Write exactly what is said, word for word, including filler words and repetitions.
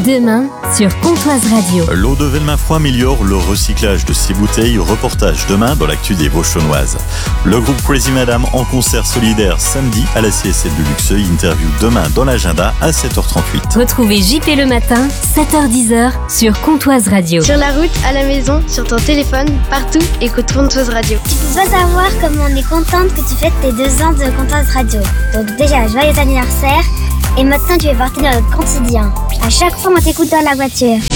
Demain sur Comtoise Radio. L'eau de Velmafroy améliore le recyclage de ses bouteilles. Reportage demain dans l'actu des Vauchonnoises. Le groupe Crazy Madame en concert solidaire samedi à la C S L de Luxeuil. Interview demain dans l'agenda à sept heures trente-huit. Retrouvez J P le matin, sept heures dix sur Comtoise Radio. Sur la route, à la maison, sur ton téléphone, partout, écoute Comtoise Radio. Tu peux pas savoir comme on est contente que tu fêtes tes deux ans de Comtoise Radio. Donc déjà, joyeux anniversaire. Et maintenant, tu es parti dans notre quotidien. À chaque fois, on t'écoute dans la voiture.